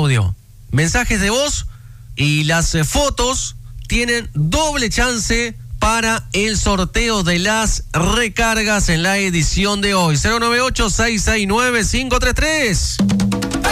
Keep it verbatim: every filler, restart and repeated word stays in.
audio, mensajes de voz y las eh, fotos tienen doble chance para el sorteo de las recargas en la edición de hoy. cero nueve ocho, seis seis nueve, cinco tres tres.